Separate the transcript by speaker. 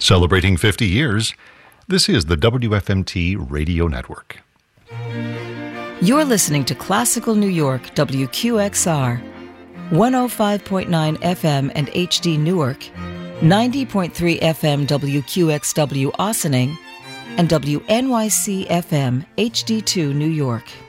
Speaker 1: Celebrating 50 years, this is the WFMT Radio Network.
Speaker 2: You're listening to Classical New York, WQXR, 105.9 FM and HD Newark, 90.3 FM WQXW Ossining, and WNYC FM HD2 New York.